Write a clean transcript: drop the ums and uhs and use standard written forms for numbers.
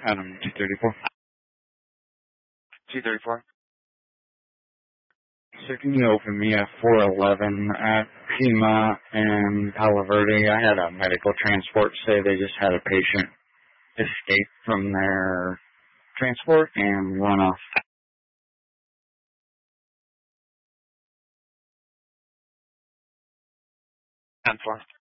Adam 234. 234. So can you open me at 411 at Pima and Palo Verde? I had a medical transport say they just had a patient escape from their transport and run off. 10-4.